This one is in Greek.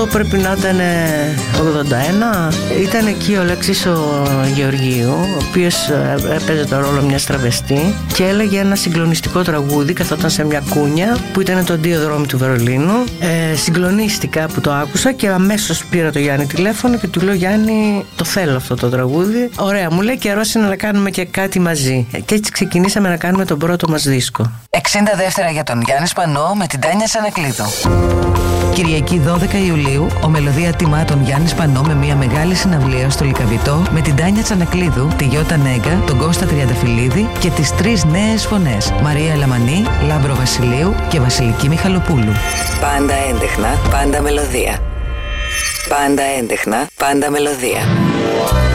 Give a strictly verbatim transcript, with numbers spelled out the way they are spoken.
Πρέπει να ήταν ογδόντα ένα. Ήταν εκεί ο Λέξης ο Γεωργίου, ο οποίος έπαιζε το ρόλο μιας τραβεστή και έλεγε ένα συγκλονιστικό τραγούδι. Καθόταν σε μια κούνια που ήταν το Δύο δρόμοι του Βερολίνου. ε, Συγκλονίστηκα που το άκουσα και αμέσως πήρα το Γιάννη τηλέφωνο και του λέω: Γιάννη, το θέλω αυτό το τραγούδι. Ωραία, μου λέει, καιρός είναι να κάνουμε και κάτι μαζί. Και έτσι ξεκινήσαμε να κάνουμε τον πρώτο μας δίσκο. εξήντα δεύτερα για τον Γιάννη Σπανό με την Τάνια Τσανακλείδου. Κυριακή δώδεκα Ιουλίου, ο Μελωδία τιμά τον Γιάννη Σπανό με μια μεγάλη συναυλία στο Λυκαβητό με την Τάνια Τσανακλείδου, τη Γιώτα Νέγκα, τον Κώστα Τριανταφυλλίδη και τις τρεις νέες φωνές, Μαρία Λαμανή, Λάμπρο Βασιλείου και Βασιλική Μιχαλοπούλου. Πάντα έντεχνα, πάντα μελωδία. Πάντα έντεχνα, πάντα μελωδία.